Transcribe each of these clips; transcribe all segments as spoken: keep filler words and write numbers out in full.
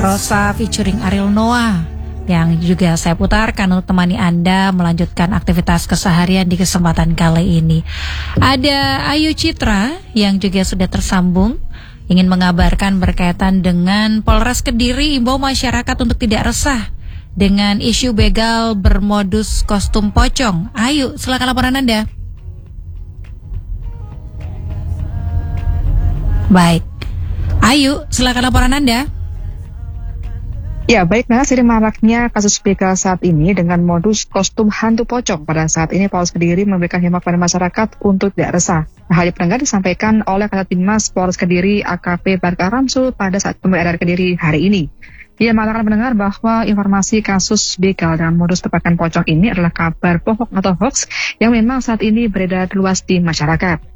Rosa featuring Ariel Noah yang juga saya putarkan untuk temani Anda melanjutkan aktivitas keseharian di kesempatan kali ini. Ada Ayu Citra yang juga sudah tersambung, ingin mengabarkan berkaitan dengan Polres Kediri imbau masyarakat untuk tidak resah dengan isu begal bermodus kostum pocong. Ayu, silakan laporan Anda. Baik, Ayu, silakan laporan Anda. Ya, baik, nah, seiring maraknya kasus begal saat ini dengan modus kostum hantu pocong, pada saat ini Polres Kediri memberikan himbauan kepada masyarakat untuk tidak resah. Nah, hal pendengar disampaikan oleh Kasat Binmas Polres Kediri A K P Barka Ramsul pada saat pemeriksaan Kediri hari ini. Ia mengatakan pendengar bahwa informasi kasus begal dengan modus tebakan pocong ini adalah kabar bohong atau hoax yang memang saat ini beredar luas di masyarakat.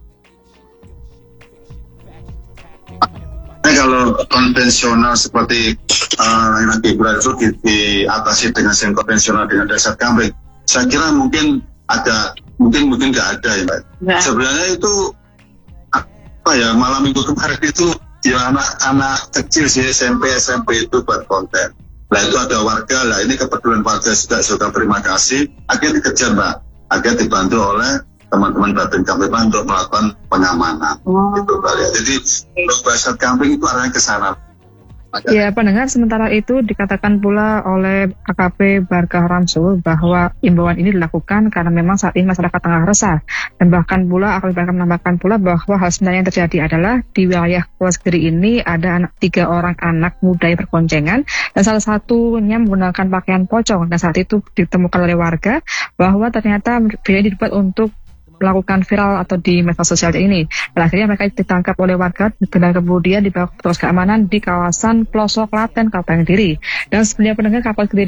Kalau konvensional seperti uh, yang hiburan itu di, diatasi dengan yang konvensional dengan dasar kambing, saya kira mungkin ada, mungkin mungkin nggak ada ya Mbak. Nah. Sebenarnya itu apa ya, malam minggu kemarin itu ya anak-anak kecil sih S M P S M P itu buat konten. Nah itu ada warga lah, ini kepedulian warga juga sudah terima kasih, akhirnya dikejar Mbak, akhirnya dibantu oleh teman-teman Babin Kamtipmas untuk melakukan pengamanan. Oh. Gitu, Mbak. Jadi untuk bahasa kambing itu arahnya ke sana. Ya, pendengar, sementara itu dikatakan pula oleh A K P Barka Ramsul bahwa imbauan ini dilakukan karena memang saat ini masyarakat tengah resah. Dan bahkan pula A K P Barka menambahkan pula bahwa hal sebenarnya yang terjadi adalah di wilayah Polres Kediri ini ada anak, tiga orang anak muda yang berkoncengan dan salah satunya menggunakan pakaian pocong. Dan saat itu ditemukan oleh warga bahwa ternyata video ini dibuat untuk melakukan viral atau di media sosial ini. Dan akhirnya mereka ditangkap oleh warga dan kemudian dibawa ke petugas keamanan di kawasan pelosok Klaten, Kabupaten Kediri. Dan sebenarnya pendengar Kapolres Kediri